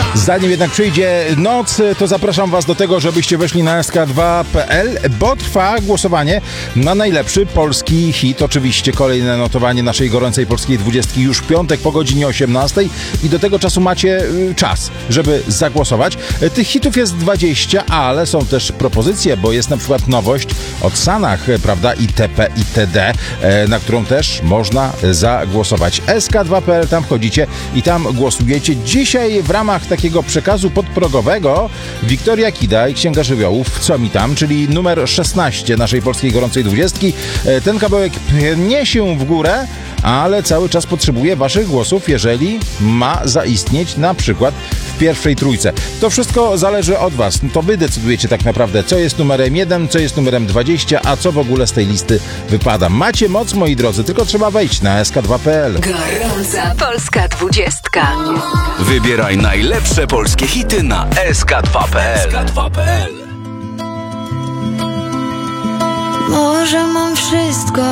Zanim jednak przyjdzie noc, to zapraszam Was do tego, żebyście weszli na sk2.pl, bo trwa głosowanie na najlepszy polski hit. Oczywiście kolejne notowanie naszej gorącej polskiej 20 już w piątek po godzinie 18 i do tego czasu macie czas, żeby zagłosować. Tych hitów jest 20, ale są też propozycje, bo jest na przykład nowość od Sanach, prawda, itp. itd., na którą też można zagłosować. sk2.pl, tam wchodzicie i tam głosujecie. Dzisiaj w ramach takiego przekazu podprogowego Wiktoria Kida i Księga Żywiołów, Co mi tam, czyli numer 16 naszej polskiej gorącej 20. Ten kawałek pnie się w górę, ale cały czas potrzebuje Waszych głosów, jeżeli ma zaistnieć na przykład w pierwszej trójce. To wszystko zależy od Was. To Wy decydujecie tak naprawdę, co jest numerem 1, co jest numerem 20, a co w ogóle z tej listy wypada. Macie moc, moi drodzy, tylko trzeba wejść na sk2.pl. Gorąca polska 20. Wybieraj najlepsze polskie hity na sk2.pl. Może mam wszystko,